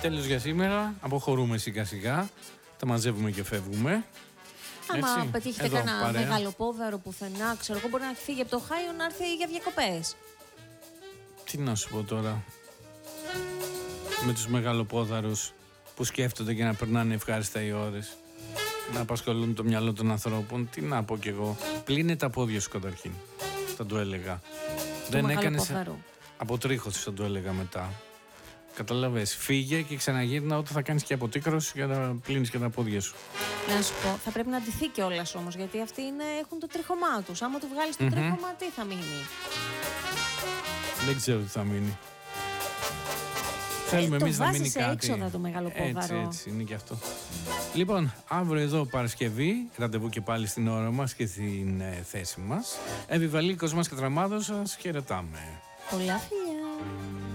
τέλος για σήμερα. Αποχωρούμε σιγά σιγά. Τα μαζεύουμε και φεύγουμε. Άμα πετύχετε κανένα μεγαλοπόδαρο πουθενά, ξέρω εγώ, μπορεί να φύγει από το Χάιο να έρθει για διακοπές. Τι να σου πω τώρα. Με τους μεγαλοπόδαρους που σκέφτονται και να περνάνε ευχάριστα οι ώρες, να απασχολούν το μυαλό των ανθρώπων. Τι να πω κι εγώ. Πλύνε τα πόδια σου καταρχήν. Θα το έλεγα. Δεν έκανες αποτρίχωση, θα το έλεγα μετά. Καταλαβες. Φύγε και ξαναγύρνα όταν θα κάνεις και αποτίκρωση για να πλύνεις και τα πόδια σου. Να σου πω, θα πρέπει να ντυθεί κιόλας όμως, γιατί αυτοί έχουν το τρίχωμά τους. Άμα του βγάλεις το τρίχωμα, τι θα μείνει? Δεν ξέρω τι θα μείνει. Θέλουμε εμείς να μείνει κάτι. Έξοδα το μεγαλοπόδαρο. Έτσι είναι και αυτό. Λοιπόν, αύριο εδώ Παρασκευή, ραντεβού και πάλι στην ώρα μας και στην θέση μας. Επιβαλή Κοσμάς Κατραμάδος, σας χαιρετάμε. Πολλά φιλιά.